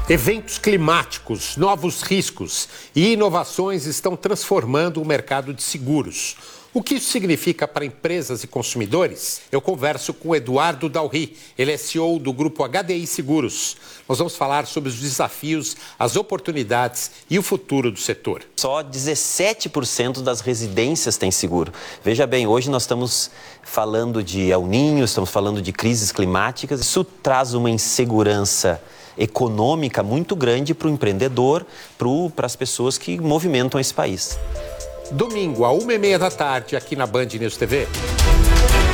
Eventos climáticos, novos riscos e inovações estão transformando o mercado de seguros. O que isso significa para empresas e consumidores? Eu converso com o Eduardo Dalry, ele é CEO do grupo HDI Seguros. Nós vamos falar sobre os desafios, as oportunidades e o futuro do setor. Só 17% das residências têm seguro. Veja bem, hoje nós estamos falando de El Niño, estamos falando de crises climáticas. Isso traz uma insegurança econômica muito grande para o empreendedor, para as pessoas que movimentam esse país. Domingo, à 1h30 da tarde, aqui na Band News TV.